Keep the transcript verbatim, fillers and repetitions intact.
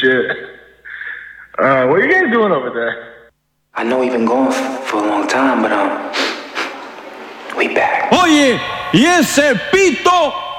shit. Uh, what are you guys doing over there? I know we've been gone f- for a long time, but um, we back. Oye, y ese pito